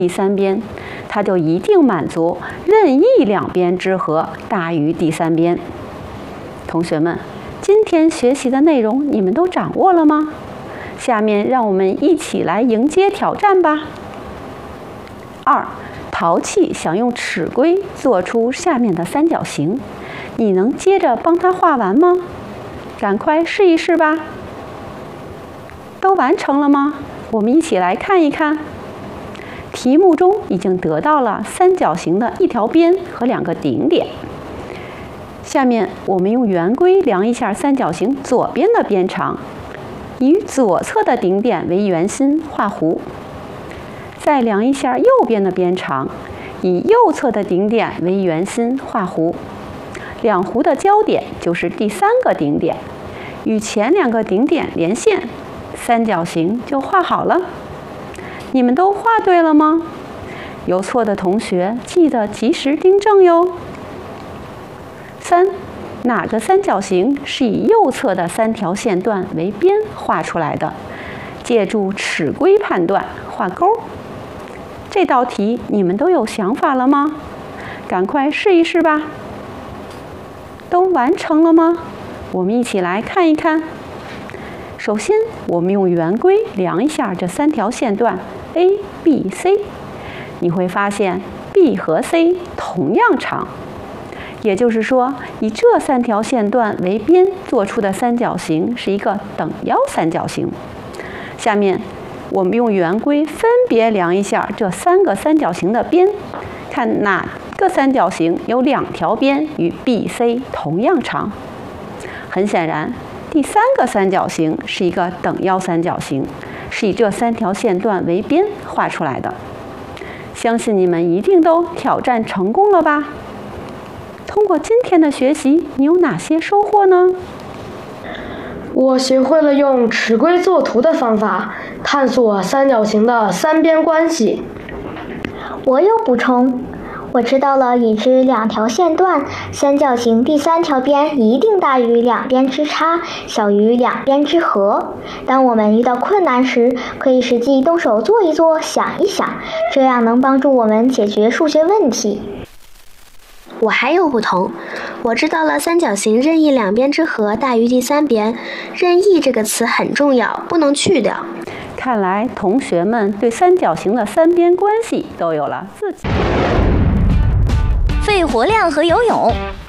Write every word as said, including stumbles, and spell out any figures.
第三边，它就一定满足任意两边之和大于第三边。同学们，今天学习的内容你们都掌握了吗？下面让我们一起来迎接挑战吧。二，淘气想用尺规做出下面的三角形，你能接着帮他画完吗？赶快试一试吧。都完成了吗？我们一起来看一看。题目中已经得到了三角形的一条边和两个顶点。下面我们用圆规量一下三角形左边的边长，以左侧的顶点为圆心画弧。再量一下右边的边长，以右侧的顶点为圆心画弧。两弧的交点就是第三个顶点，与前两个顶点连线，三角形就画好了。你们都画对了吗？有错的同学记得及时订正哟。三，哪个三角形是以右侧的三条线段为边画出来的？借助尺规判断，画勾。这道题你们都有想法了吗？赶快试一试吧。都完成了吗？我们一起来看一看。首先，我们用圆规量一下这三条线段 A、B、C， 你会发现 B 和 C 同样长，也就是说，以这三条线段为边做出的三角形是一个等腰三角形。下面，我们用圆规分别量一下这三个三角形的边，看哪个三角形有两条边与 B、C 同样长。很显然，第三个三角形是一个等腰三角形，是以这三条线段为边画出来的。相信你们一定都挑战成功了吧？通过今天的学习，你有哪些收获呢？ 我学会了用尺规作图的方法，探索三角形的三边关系。 我有补充，我知道了已知两条线段，三角形第三条边一定大于两边之差，小于两边之和。当我们遇到困难时，可以实际动手做一做，想一想，这样能帮助我们解决数学问题。 我还有不同，我知道了三角形任意两边之和大于第三边，任意这个词很重要，不能去掉。 看来同学们对三角形的三边关系都有了自己。 肺活量和游泳。